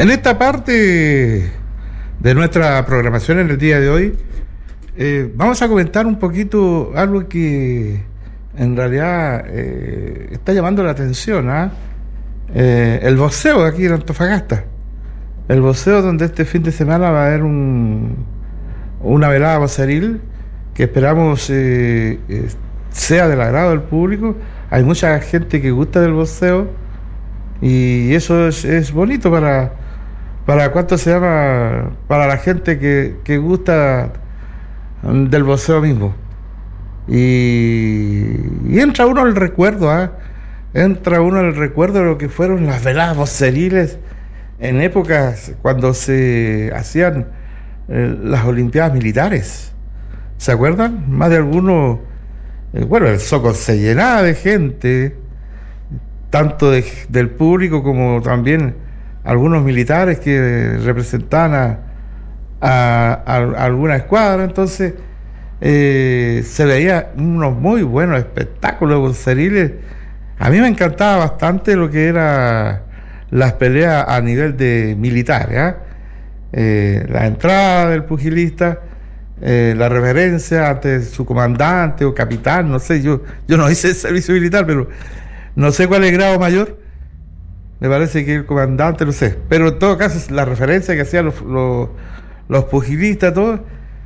En esta parte de nuestra programación en el día de hoy, vamos a comentar un poquito algo que en realidad está llamando la atención, el boxeo aquí en Antofagasta. El boxeo, donde este fin de semana va a haber una velada boxeril que esperamos sea del agrado del público. Hay mucha gente que gusta del boxeo y eso es bonito para ¿cuánto se llama? Para la gente que gusta del boxeo mismo. Y entra uno al recuerdo, entra uno al recuerdo de lo que fueron las veladas boxeriles en épocas cuando se hacían las Olimpiadas Militares. ¿Se acuerdan? Más de algunos, bueno, el Zócalo se llenaba de gente, tanto del público como también algunos militares que representaban a alguna escuadra. Entonces se veía unos muy buenos espectáculos boxeriles. A mí me encantaba bastante lo que era las peleas a nivel de militares, la entrada del pugilista, la reverencia ante su comandante o capitán, no sé, yo no hice el servicio militar, pero no sé cuál es el grado mayor. Me parece que el comandante, no sé. Pero en todo caso, la referencia que hacían los pugilistas, todo.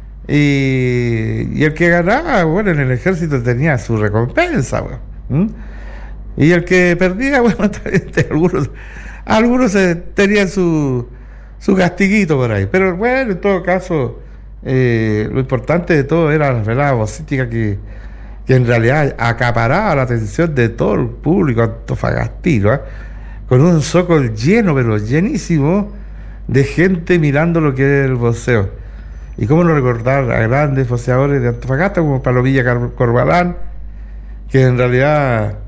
Y el que ganaba, bueno, en el ejército tenía su recompensa, bueno. Y el que perdía, bueno, algunos tenían su castiguito por ahí. Pero bueno, en todo caso, lo importante de todo era la velada boxística que en realidad acaparaba la atención de todo el público antofagastino, con un Zócalo lleno, pero llenísimo de gente mirando lo que es el boxeo. Y cómo no recordar a grandes boxeadores de Antofagasta como Palomilla Corbalán, que en realidad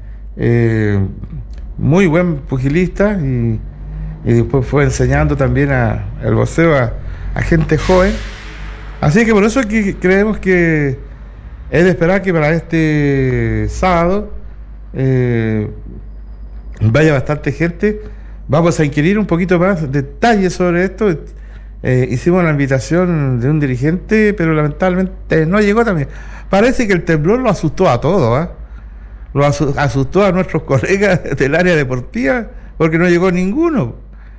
muy buen pugilista y después fue enseñando también el boxeo a gente joven. Así que por eso aquí creemos que es de esperar que para este sábado vaya bastante gente. Vamos a inquirir un poquito más detalles sobre esto. Hicimos la invitación de un dirigente, pero lamentablemente no llegó también. Parece que el temblor lo asustó a todos, lo asustó a nuestros colegas del área deportiva, porque no llegó ninguno.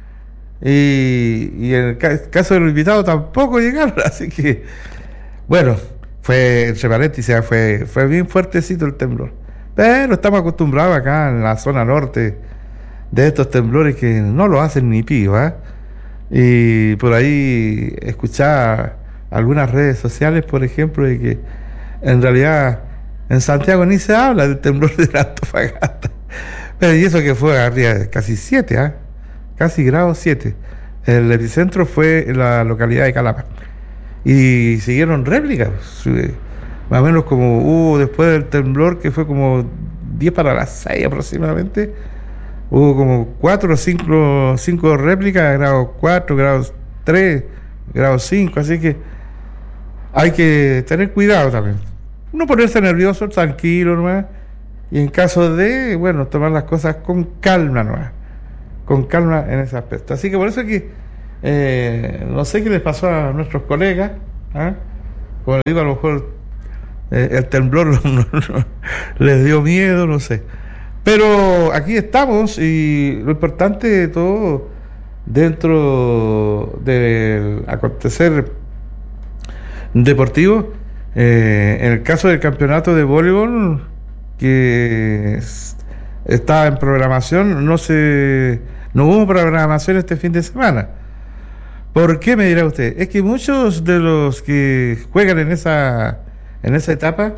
Y en el caso de los invitados tampoco llegaron, así que, bueno, fue, entre paréntesis, fue bien fuertecito el temblor. Pero estamos acostumbrados acá en la zona norte de estos temblores que no lo hacen ni pío, Y por ahí escuchaba algunas redes sociales, por ejemplo, de que en realidad en Santiago ni se habla del temblor de la Antofagasta. Pero y eso que fue arriba de casi 7, casi grado 7. El epicentro fue en la localidad de Calama. Y siguieron réplicas, más o menos como después del temblor, que fue como 10 para las 6 aproximadamente, hubo como 4 o 5 réplicas, grado 4, grado 3, grado 5, así que hay que tener cuidado también. No ponerse nervioso, tranquilo nomás, y en caso de, bueno, tomar las cosas con calma nomás, con calma en ese aspecto. Así que por eso que no sé qué les pasó a nuestros colegas, como les digo, a lo mejor el temblor les dio miedo, no sé. Pero aquí estamos y lo importante de todo dentro del acontecer deportivo, en el caso del campeonato de voleibol que está en programación, no hubo programación este fin de semana. ¿Por qué, me dirá usted? Es que muchos de los que juegan en esa etapa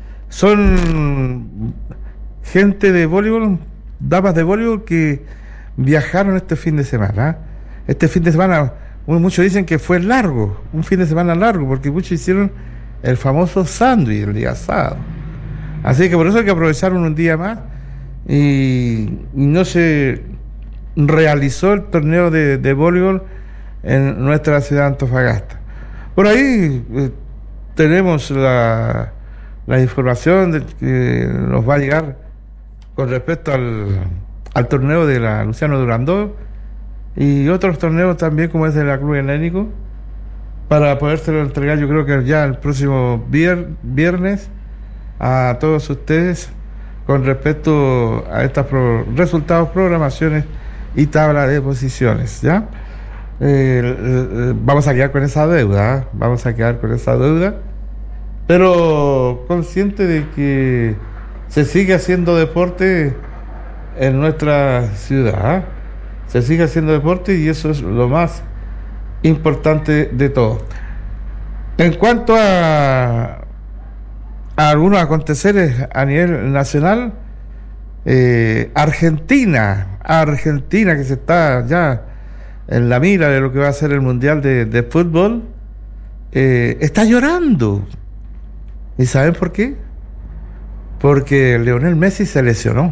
son gente de voleibol, damas de voleibol que viajaron este fin de semana. Este fin de semana, muchos dicen que fue largo, un fin de semana largo, porque muchos hicieron el famoso sándwich el día sábado. Así que por eso hay que aprovechar un día más y no se realizó el torneo de voleibol en nuestra ciudad de Antofagasta. Por ahí tenemos la información de que nos va a llegar con respecto al torneo de la Luciano Durandó, y otros torneos también, como es de la Club Helénico, para podérselo entregar, yo creo que ya el próximo viernes a todos ustedes con respecto a estos resultados, programaciones y tabla de posiciones, ¿ya? Vamos a quedar con esa deuda, pero consciente de que se sigue haciendo deporte en nuestra ciudad, se sigue haciendo deporte y eso es lo más importante de todo. En cuanto a algunos aconteceres a nivel nacional, Argentina que se está ya en la mira de lo que va a ser el Mundial de Fútbol, está llorando. ¿Y saben por qué? Porque Lionel Messi se lesionó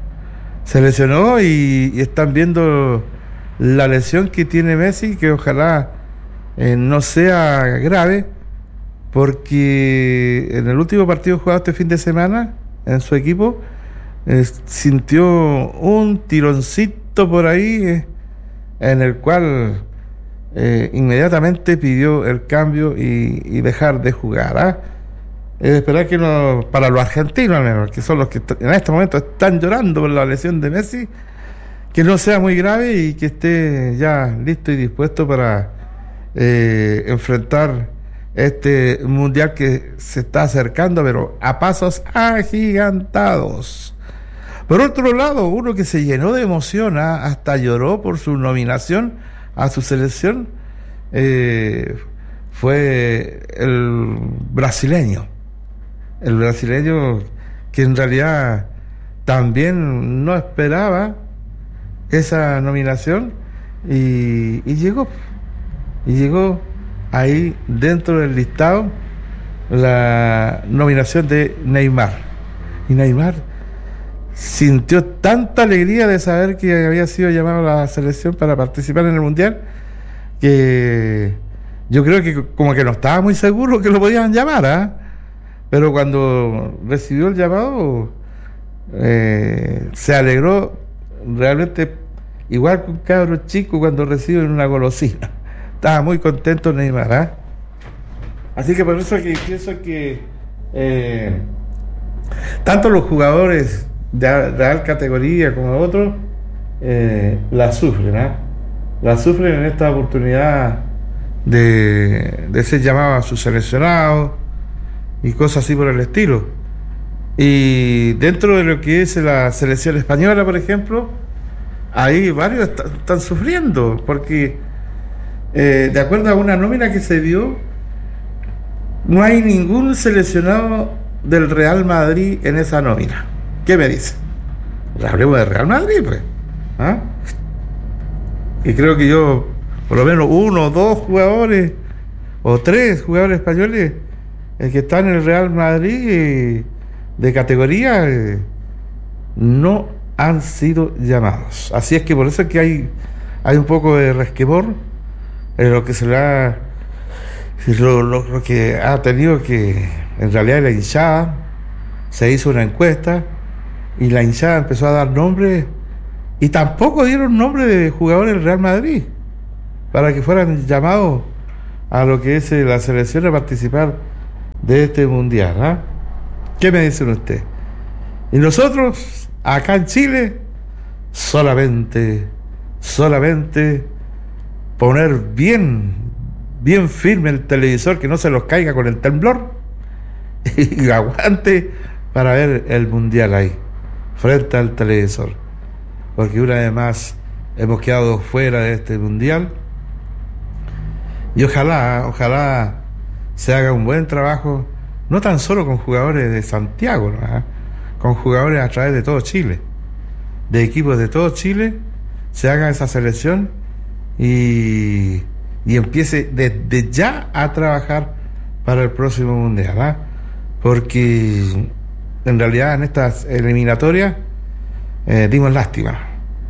y están viendo la lesión que tiene Messi, que ojalá no sea grave, porque en el último partido jugado este fin de semana en su equipo sintió un tironcito por ahí, en el cual inmediatamente pidió el cambio y dejar de jugar. Esperar que no, para los argentinos al menos, que son los que en este momento están llorando por la lesión de Messi, que no sea muy grave y que esté ya listo y dispuesto para enfrentar este mundial que se está acercando, pero a pasos agigantados. Por otro lado, uno que se llenó de emoción, hasta lloró por su nominación a su selección, fue el brasileño que en realidad también no esperaba esa nominación y llegó ahí dentro del listado la nominación de Neymar. Y Neymar sintió tanta alegría de saber que había sido llamado a la selección para participar en el Mundial, que yo creo que como que no estaba muy seguro que lo podían llamar, pero cuando recibió el llamado se alegró realmente, igual que un cabro chico cuando recibe una golosina. Estaba muy contento Neymar, Así que por eso que pienso que tanto los jugadores de alta categoría como otros la sufren en esta oportunidad de ser llamado a sus seleccionados y cosas así por el estilo. Y dentro de lo que es la selección española, por ejemplo, ahí varios están sufriendo porque de acuerdo a una nómina que se dio, no hay ningún seleccionado del Real Madrid en esa nómina. ¿Qué me dice? Hablemos de Real Madrid, pues. Y creo que yo, por lo menos 1 o 2 jugadores o 3 jugadores españoles que están en el Real Madrid de categoría no han sido llamados. Así es que por eso es que hay un poco de resquemor en lo que se le ha lo que ha tenido, que en realidad la hinchada se hizo una encuesta y la hinchada empezó a dar nombres y tampoco dieron nombre de jugadores del Real Madrid para que fueran llamados a lo que es la selección a participar de este mundial. ¿Qué me dicen ustedes? Y nosotros acá en Chile solamente poner bien firme el televisor, que no se los caiga con el temblor, y aguante para ver el mundial ahí frente al televisor, porque una vez más hemos quedado fuera de este mundial. Y ojalá se haga un buen trabajo, no tan solo con jugadores de Santiago, con jugadores a través de todo Chile, de equipos de todo Chile, se haga esa selección y empiece desde ya a trabajar para el próximo mundial, porque en realidad en estas eliminatorias dimos lástima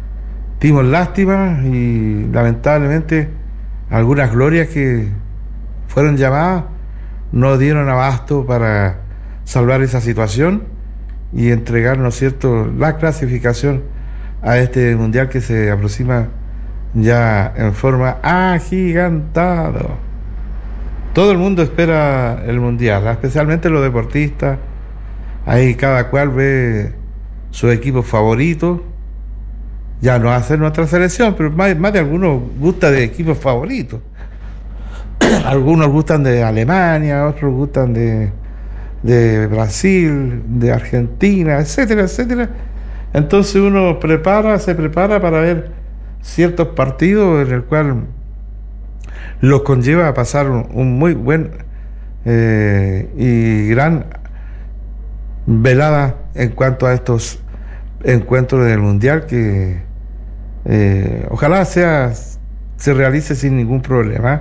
y lamentablemente algunas glorias que fueron llamadas no dieron abasto para salvar esa situación y entregar, ¿no es cierto?, la clasificación a este mundial que se aproxima ya en forma agigantada. Todo el mundo espera el mundial, especialmente los deportistas. Ahí cada cual ve su equipo favorito. Ya no hace nuestra selección, pero más de algunos gusta de equipos favoritos. Algunos gustan de Alemania, otros gustan de Brasil, de Argentina, etcétera, etcétera. Entonces uno se prepara para ver ciertos partidos en el cual los conlleva a pasar un muy buen y gran velada en cuanto a estos encuentros del mundial que ojalá se realice sin ningún problema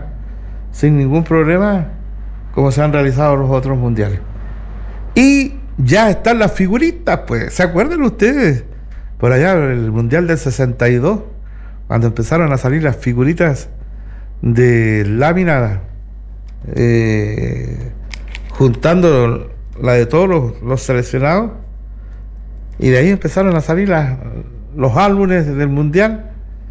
como se han realizado los otros mundiales. Y ya están las figuritas, pues. ¿Se acuerdan ustedes? Por allá, el Mundial del 62, cuando empezaron a salir las figuritas de lámina, juntando la de todos los seleccionados, y de ahí empezaron a salir los álbumes del Mundial,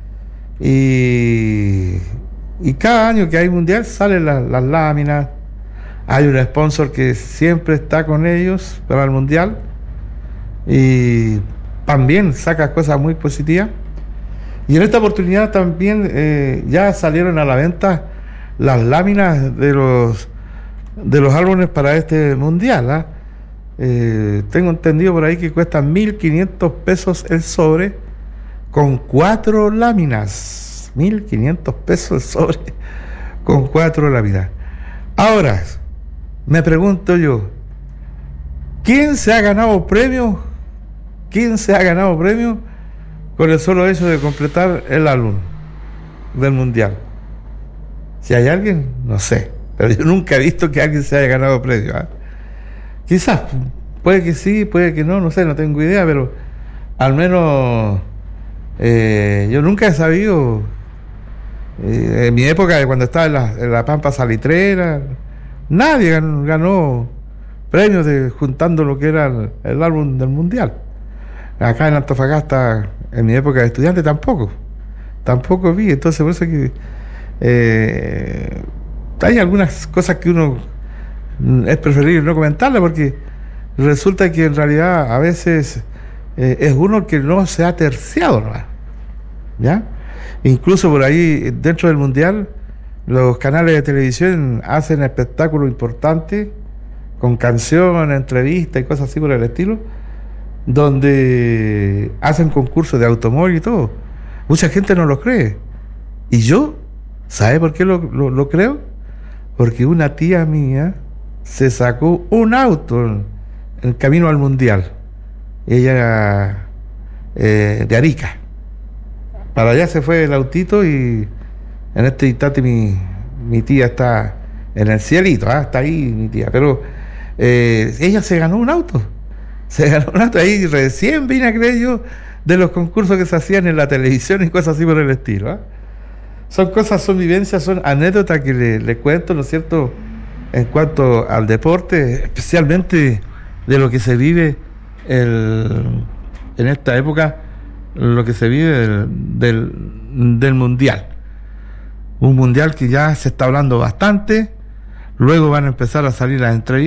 y cada año que hay Mundial salen las láminas. Hay un sponsor que siempre está con ellos para el Mundial y también saca cosas muy positivas. Y en esta oportunidad también ya salieron a la venta las láminas de los álbumes para este Mundial. Tengo entendido por ahí que cuestan 1.500 pesos el sobre con 4 láminas. 1.500 pesos el sobre con 4 láminas. Ahora, me pregunto yo, ¿quién se ha ganado premio? ¿Quién se ha ganado premio con el solo hecho de completar el álbum del Mundial? Si hay alguien, no sé, pero yo nunca he visto que alguien se haya ganado premio. Quizás, puede que sí, puede que no sé, no tengo idea, pero al menos yo nunca he sabido, en mi época, cuando estaba en la Pampa Salitrera, nadie ganó premios juntando lo que era el álbum del Mundial. Acá en Antofagasta, en mi época de estudiante, tampoco vi. Entonces, por eso que hay algunas cosas que uno es preferible no comentarlas, porque resulta que en realidad a veces es uno que no se ha terciado, ¿no? ¿Ya? Incluso por ahí, dentro del Mundial, los canales de televisión hacen espectáculos importantes con canciones, entrevistas y cosas así por el estilo, donde hacen concursos de automóvil y todo. Mucha gente no lo cree. Y yo, ¿sabe por qué lo creo? Porque una tía mía se sacó un auto en camino al Mundial. Ella era de Arica. Para allá se fue el autito y en este instante mi tía está en el cielito, está ahí mi tía, pero ella se ganó un auto. Ahí recién vine a creer yo de los concursos que se hacían en la televisión y cosas así por el estilo. Son vivencias, son anécdotas que le cuento, ¿no es cierto?, en cuanto al deporte, especialmente de lo que se vive en esta época, lo que se vive del Mundial. Un Mundial que ya se está hablando bastante. Luego van a empezar a salir las entrevistas